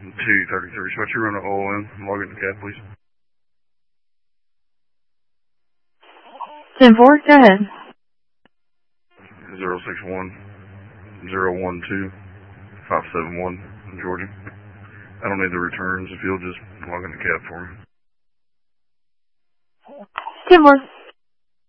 233. Switch, you run an oil in. Log in the cab, please. 10-4, go ahead. 061-012-571 in Georgia. I don't need the returns if you'll just log in the cab for me. 10-4.